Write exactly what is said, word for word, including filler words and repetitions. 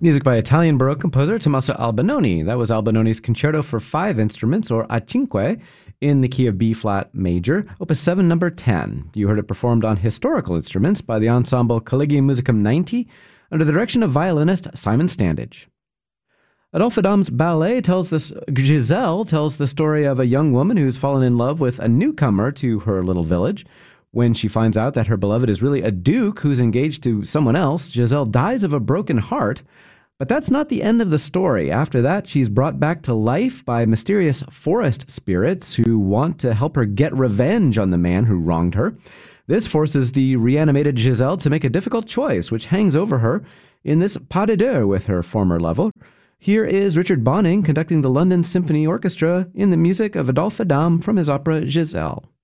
Music by Italian Baroque composer Tommaso Albinoni. That was Albinoni's Concerto for Five Instruments, or A Cinque, in the key of B-flat major, Opus seven, number ten. You heard it performed on historical instruments by the ensemble Collegium Musicum ninety, under the direction of violinist Simon Standage. Adolphe Adam's ballet tells this, Giselle tells the story of a young woman who's fallen in love with a newcomer to her little village. When she finds out that her beloved is really a duke who's engaged to someone else, Giselle dies of a broken heart. But that's not the end of the story. After that, she's brought back to life by mysterious forest spirits who want to help her get revenge on the man who wronged her. This forces the reanimated Giselle to make a difficult choice, which hangs over her in this pas de deux with her former lover. Here is Richard Bonning conducting the London Symphony Orchestra in the music of Adolphe Adam from his opera Giselle.